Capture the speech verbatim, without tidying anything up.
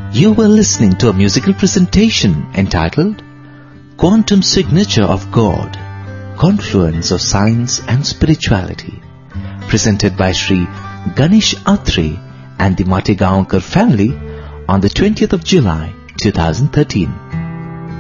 You were listening to a musical presentation entitled Quantum Signature of God, Confluence of Science and Spirituality, presented by Sri Ganesh Athre and the Matigaonkar family on the twentieth of July, two thousand thirteen.